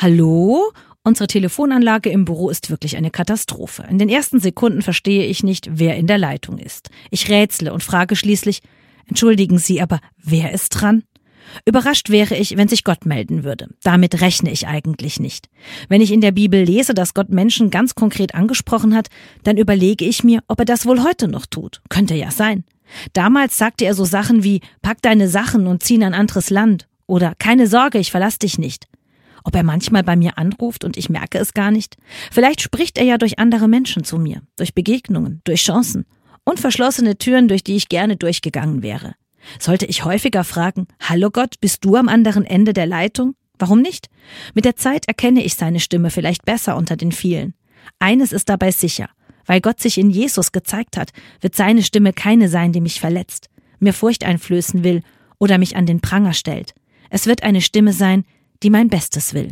Hallo? Unsere Telefonanlage im Büro ist wirklich eine Katastrophe. In den ersten Sekunden verstehe ich nicht, wer in der Leitung ist. Ich rätsle und frage schließlich, entschuldigen Sie, aber wer ist dran? Überrascht wäre ich, wenn sich Gott melden würde. Damit rechne ich eigentlich nicht. Wenn ich in der Bibel lese, dass Gott Menschen ganz konkret angesprochen hat, dann überlege ich mir, ob er das wohl heute noch tut. Könnte ja sein. Damals sagte er so Sachen wie, pack deine Sachen und zieh in ein anderes Land. Oder keine Sorge, ich verlass dich nicht. Ob er manchmal bei mir anruft und ich merke es gar nicht? Vielleicht spricht er ja durch andere Menschen zu mir, durch Begegnungen, durch Chancen und verschlossene Türen, durch die ich gerne durchgegangen wäre. Sollte ich häufiger fragen, hallo Gott, bist du am anderen Ende der Leitung? Warum nicht? Mit der Zeit erkenne ich seine Stimme vielleicht besser unter den vielen. Eines ist dabei sicher, weil Gott sich in Jesus gezeigt hat, wird seine Stimme keine sein, die mich verletzt, mir Furcht einflößen will oder mich an den Pranger stellt. Es wird eine Stimme sein, die mein Bestes will.